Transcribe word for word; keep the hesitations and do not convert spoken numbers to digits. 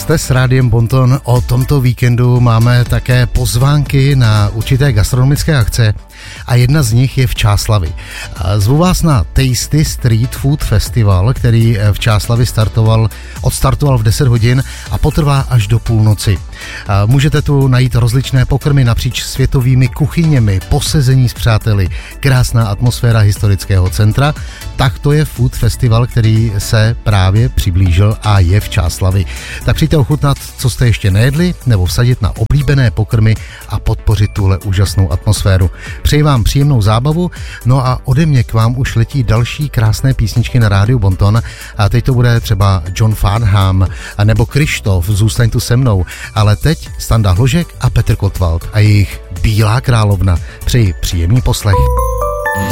Jste s Rádiem Bonton. O tomto víkendu máme také pozvánky na určité gastronomické akce a jedna z nich je v Čáslavi. Zvu vás na Tasty Street Food Festival, který v Čáslavi startoval, odstartoval v deset hodin a potrvá až do půlnoci. Můžete tu najít rozličné pokrmy napříč světovými kuchyněmi, posezení s přáteli, krásná atmosféra historického centra. Tak to je food festival, který se právě přiblížil a je v Čáslavi. Tak přijďte ochutnat, co jste ještě nejedli, nebo vsadit na oblíbené pokrmy a podpořit tuhle úžasnou atmosféru. Přeji vám příjemnou zábavu, no a ode mě k vám už letí další krásné písničky na Rádiu Bonton a teď to bude třeba John Farnham nebo Krištof, Zůstaň tu se mnou, ale teď Standa Hložek a Petr Kotwald a jejich Bílá královna. Přeji příjemný poslech.